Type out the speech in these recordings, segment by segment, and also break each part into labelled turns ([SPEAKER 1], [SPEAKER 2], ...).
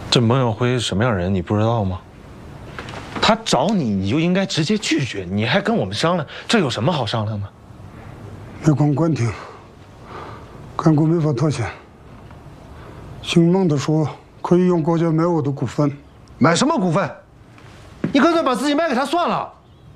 [SPEAKER 1] 这孟耀辉什么样人，你不知道吗？他找你，你就应该直接拒绝，你还跟我们商量，这有什么好商量的？
[SPEAKER 2] 没光关停，干股没法套现。姓孟的说可以用高价买我的股份，
[SPEAKER 3] 买什么股份？你干脆把自己卖给他算了。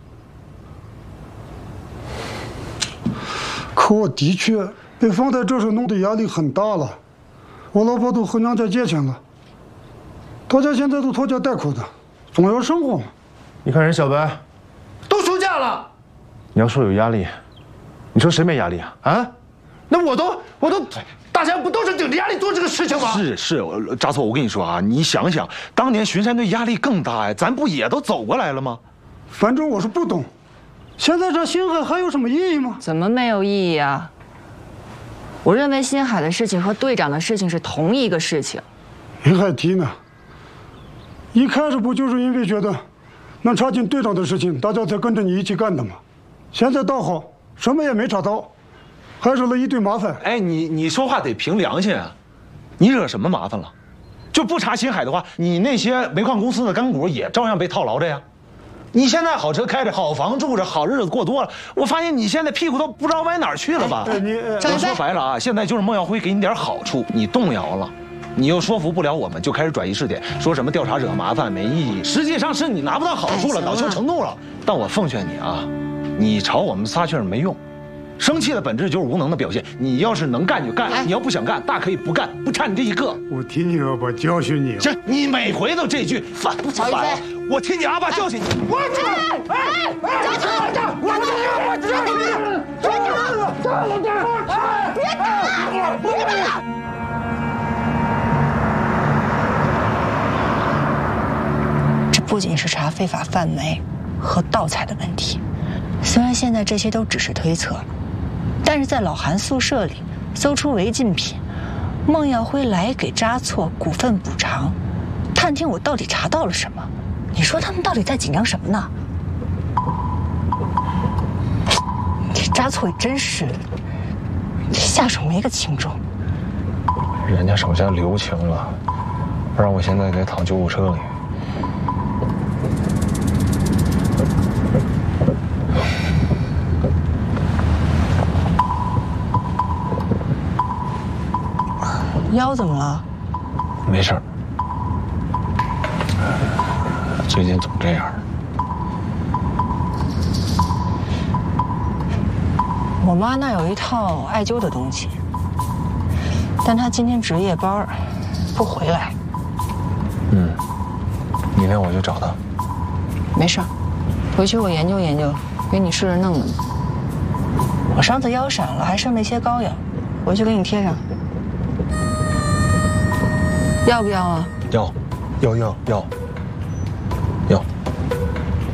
[SPEAKER 2] 可我的确被放在这上弄得压力很大了，我老婆都和娘家借钱了，大家现在都拖家带口的，总要生活嘛。
[SPEAKER 1] 你看人小白，
[SPEAKER 3] 都休假了，
[SPEAKER 1] 你要说有压力，你说谁没压力啊？啊？
[SPEAKER 3] 那我都，大家不都是顶着压力做这个事情吗？
[SPEAKER 1] 是，扎错，我跟你说啊，你想想，当年巡山队压力更大呀，咱不也都走过来了吗？
[SPEAKER 2] 反正我是不懂，现在这星海还有什么意义吗？
[SPEAKER 4] 怎么没有意义啊？我认为星海的事情和队长的事情是同一个事情。
[SPEAKER 2] 你还提呢？一开始不就是因为觉得能查清队长的事情，大家才跟着你一起干的吗？现在倒好，什么也没查到，还惹了一堆麻烦。
[SPEAKER 1] 哎，你说话得凭良心啊！你惹什么麻烦了？就不查星海的话，你那些煤矿公司的干股也照样被套牢着呀。你现在好车开着，好房住着，好日子过多了，我发现你现在屁股都不知道歪哪儿去了吧？我说白了啊，现在就是孟耀辉给你点好处，你动摇了。你又说服不了我们，就开始转移视点，说什么调查惹麻烦没意义，实际上是你拿不到好处了，恼羞成怒了。但我奉劝你啊，你朝我们撒气没用，生气的本质就是无能的表现。你要是能干就干，你要不想干，大可以不干，不差你这一个。
[SPEAKER 2] 我替你阿爸教训你。
[SPEAKER 1] 行，你每回都这句，烦不烦？我替你阿爸教训你。我
[SPEAKER 4] 不仅是查非法贩煤和盗采的问题，虽然现在这些都只是推测，但是在老韩宿舍里搜出违禁品，孟耀辉来给扎错股份补偿，探听我到底查到了什么？你说他们到底在紧张什么呢？这扎错也真是下手没个轻重。
[SPEAKER 1] 人家手下留情了，不然我现在得躺救护车里。
[SPEAKER 4] 腰怎么了？
[SPEAKER 1] 没事儿，最近总这样。
[SPEAKER 4] 我妈那有一套艾灸的东西，但她今天值夜班，不回来。
[SPEAKER 1] 明天我就找她。
[SPEAKER 4] 没事儿，回去我研究研究，给你试着弄弄。我上次腰闪了，还剩那些膏药，回去给你贴上。要不要啊？
[SPEAKER 1] 要。